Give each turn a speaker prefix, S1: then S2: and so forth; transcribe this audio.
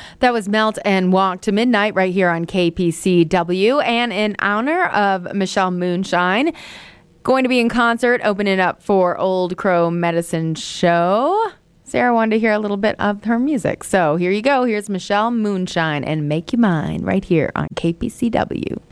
S1: That was Melt and Walk to Midnight right here on KPCW. And in honor of Michelle Moonshine, going to be in concert, opening up for Old Crow Medicine Show. Sarah wanted to hear a little bit of her music. So here you go. Here's Michelle Moonshine and Make You Mine right here on KPCW.